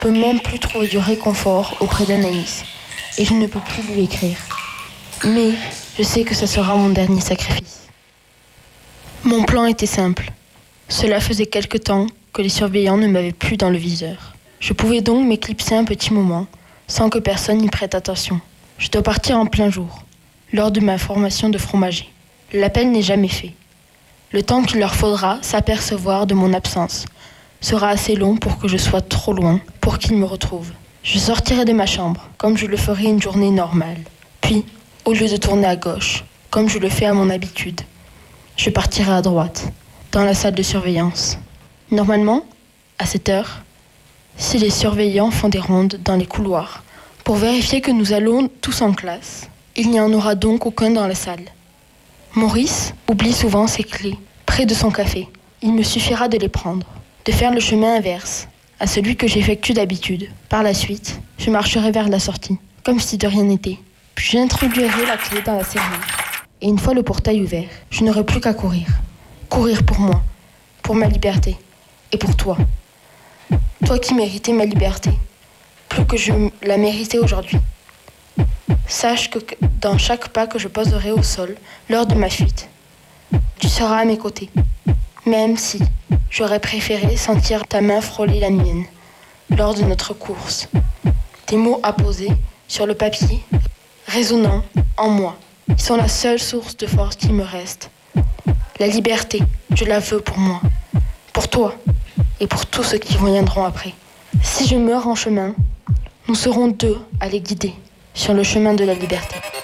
peux même plus trouver du réconfort auprès d'Anaïs et je ne peux plus lui écrire. Mais je sais que ce sera mon dernier sacrifice. Mon plan était simple. Cela faisait quelque temps que les surveillants ne m'avaient plus dans le viseur. Je pouvais donc m'éclipser un petit moment sans que personne n'y prête attention. Je dois partir en plein jour, lors de ma formation de fromager. L'appel n'est jamais fait. Le temps qu'il leur faudra s'apercevoir de mon absence sera assez long pour que je sois trop loin pour qu'ils me retrouvent. Je sortirai de ma chambre, comme je le ferai une journée normale. Puis, au lieu de tourner à gauche, comme je le fais à mon habitude, je partirai à droite, dans la salle de surveillance. Normalement, à cette heure, si les surveillants font des rondes dans les couloirs pour vérifier que nous allons tous en classe, il n'y en aura donc aucun dans la salle. Maurice oublie souvent ses clés près de son café. Il me suffira de les prendre, de faire le chemin inverse à celui que j'effectue d'habitude. Par la suite, je marcherai vers la sortie, comme si de rien n'était. Puis j'introduirai la clé dans la serrure. Et une fois le portail ouvert, je n'aurai plus qu'à courir. Courir pour moi, pour ma liberté, et pour toi. Toi qui méritais ma liberté, plus que je la méritais aujourd'hui. Sache que dans chaque pas que je poserai au sol lors de ma fuite, tu seras à mes côtés. Même si j'aurais préféré sentir ta main frôler la mienne lors de notre course. Tes mots apposés sur le papier, résonnant en moi, ils sont la seule source de force qui me reste. La liberté, je la veux pour moi, pour toi et pour tous ceux qui viendront après. Si je meurs en chemin, nous serons deux à les guider sur le chemin de la liberté.